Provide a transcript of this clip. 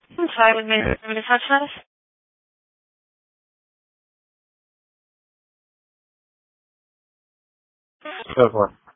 I'm sorry, with Miss Hutchins. Go for it.